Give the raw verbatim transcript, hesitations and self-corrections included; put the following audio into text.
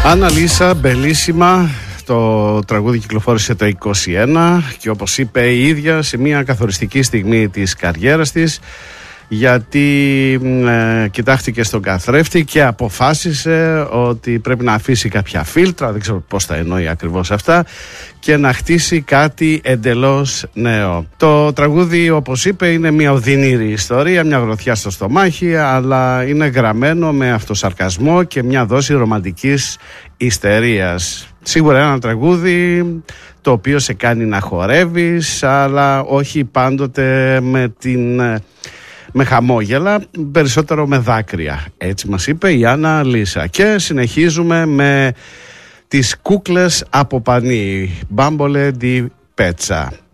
Άννα Λίσα, μπελίσιμα. Το τραγούδι κυκλοφόρησε το είκοσι ένα και όπως είπε η ίδια σε μια καθοριστική στιγμή της καριέρας της, γιατί ε, κοιτάχτηκε στον καθρέφτη και αποφάσισε ότι πρέπει να αφήσει κάποια φίλτρα, δεν ξέρω πώς τα εννοεί ακριβώς αυτά, και να χτίσει κάτι εντελώς νέο. Το τραγούδι, όπως είπε, είναι μια οδυνήρη ιστορία, μια γροθιά στο στομάχι, αλλά είναι γραμμένο με αυτοσαρκασμό και μια δόση ρομαντικής ιστερίας. Σίγουρα ένα τραγούδι το οποίο σε κάνει να χορεύεις, αλλά όχι πάντοτε με την... με χαμόγελα, περισσότερο με δάκρυα. Έτσι μας είπε η Άννα Λίσα. Και συνεχίζουμε με τις κούκλες από πανί, Μπάμπολε ντι Πέτσα.